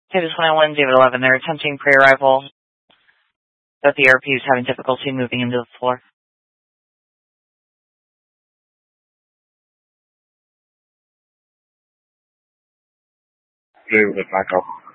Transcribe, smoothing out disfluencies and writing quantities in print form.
David 21, David 11. They're attempting pre-arrival, but the RP is having difficulty moving into the floor. David, back up.